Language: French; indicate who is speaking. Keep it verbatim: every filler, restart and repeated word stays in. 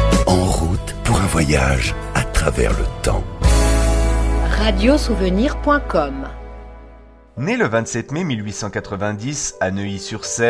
Speaker 1: En route pour un voyage à travers le temps.
Speaker 2: radiosouvenir point com.
Speaker 3: Né le vingt-sept mai mille huit cent quatre-vingt-dix à Neuilly-sur-Seine,